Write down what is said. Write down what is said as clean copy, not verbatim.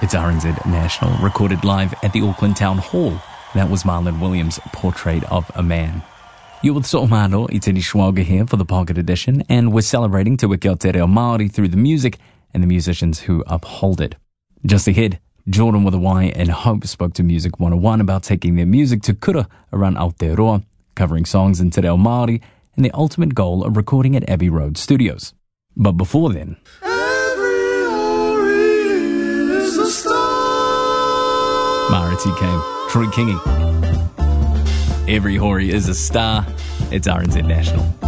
It's RNZ National, recorded live at the Auckland Town Hall. That was Marlon Williams' Portrait of a Man. You're with So'omano, Itini Schwalga here for the Pocket Edition, and we're celebrating Te Wiki o Te Reo Māori through the music and the musicians who uphold it. Just ahead, Jordan with a Y and Hope spoke to Music 101 about taking their music to kura around Aotearoa, covering songs in Te Reo Māori, and the ultimate goal of recording at Abbey Road Studios. But before then... Every hori is a star. Marity came. Troy Kingi. Every hori is a star. It's RNZ National.